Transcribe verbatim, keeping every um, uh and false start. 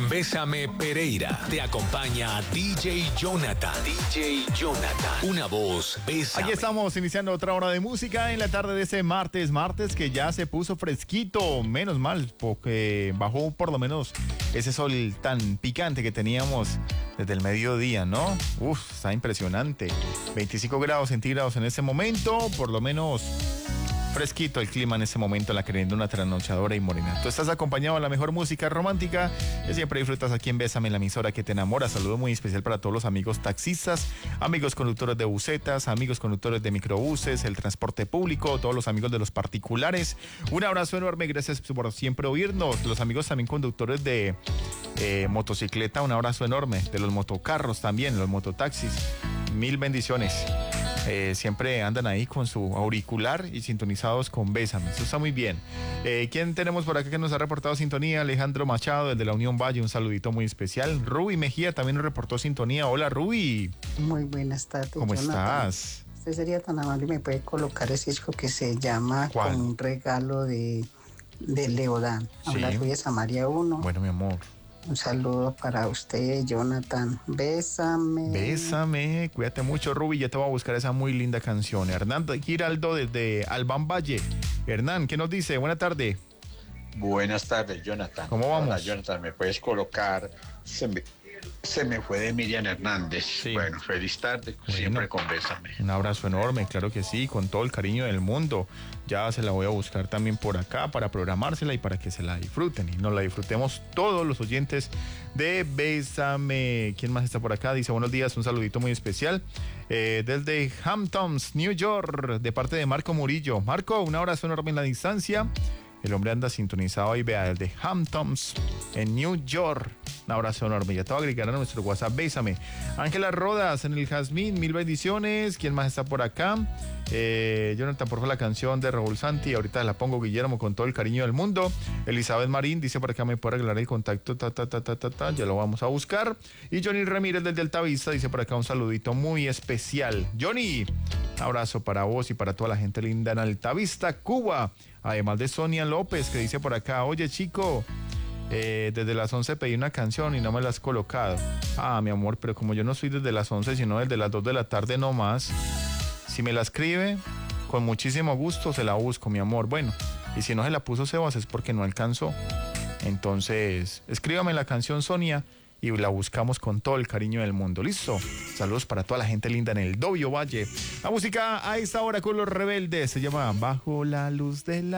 Bésame Pereira. Te acompaña D J Jonathan. D J Jonathan. Una voz, Bésame. Aquí estamos iniciando otra hora de música en la tarde de ese martes. Martes que ya se puso fresquito. Menos mal, porque bajó por lo menos ese sol tan picante que teníamos desde el mediodía, ¿no? Uf, está impresionante. veinticinco grados centígrados en ese momento, por lo menos fresquito el clima en ese momento en la querendona trasnochadora y morena. Tú estás acompañado de la mejor música romántica que siempre disfrutas aquí en Bésame, en la emisora que te enamora. Saludo muy especial para todos los amigos taxistas, amigos conductores de busetas, amigos conductores de microbuses, el transporte público, todos los amigos de los particulares. Un abrazo enorme, gracias por siempre oírnos. Los amigos también conductores de eh, motocicleta, un abrazo enorme. De los motocarros también, los mototaxis. Mil bendiciones. Eh, siempre andan ahí con su auricular y sintonizados con Bésame. Eso está muy bien. Eh, ¿Quién tenemos por acá que nos ha reportado sintonía? Alejandro Machado, desde la Unión Valle, un saludito muy especial. Ruby Mejía también nos reportó sintonía. Hola, Ruby. Muy buenas tardes. ¿Cómo Jonathan. estás? Usted sería tan amable y me puede colocar ese disco que se llama ¿Cuál? Con un regalo de, de Leodán. Sí. Habla Ruiz de Samaria uno. Bueno, mi amor. Un saludo para usted, Jonathan. Bésame. Bésame. Cuídate mucho, Ruby. Ya te voy a buscar esa muy linda canción. Hernán Giraldo desde Albán Valle. Hernán, ¿qué nos dice? Buena tarde. Buenas tardes, Jonathan. ¿Cómo vamos? Hola, Jonathan, ¿me puedes colocar? Se me, se me fue de Miriam Hernández. Sí. Bueno, feliz tarde, Bueno. siempre con Bésame. Un abrazo enorme, claro que sí, con todo el cariño del mundo. Ya se la voy a buscar también por acá para programársela y para que se la disfruten y nos la disfrutemos todos los oyentes de Bésame. ¿Quién más está por acá? Dice buenos días, un saludito muy especial eh, desde Hamptons, New York, de parte de Marco Murillo. Marco, un abrazo enorme en la distancia. El hombre anda sintonizado ahí, vea, desde Hamptons, en New York. Un abrazo enorme. Ya te voy a agregar a nuestro WhatsApp. Bésame. Ángela Rodas en el Jazmín. Mil bendiciones. ¿Quién más está por acá? Eh, Jonathan, por favor, la canción de Raúl Santi. Ahorita la pongo, Guillermo, con todo el cariño del mundo. Elizabeth Marín dice por acá, me puede arreglar el contacto. Ta, ta, ta, ta, ta, ta. Ya lo vamos a buscar. Y Johnny Ramírez del Delta Vista dice por acá un saludito muy especial. Johnny, un abrazo para vos y para toda la gente linda en Altavista, Cuba. Además de Sonia López, que dice por acá, oye, chico, Eh, desde las once pedí una canción y no me la has colocado. Ah, mi amor, pero como yo no soy desde las once, sino desde las dos de la tarde no más. Si me la escribe, con muchísimo gusto se la busco, mi amor. Bueno, y si no se la puso Sebas es porque no alcanzó. Entonces, escríbame la canción, Sonia, y la buscamos con todo el cariño del mundo. ¿Listo? Saludos para toda la gente linda en el Dobio Valle. La música a esta hora con Los Rebeldes se llama Bajo la luz de la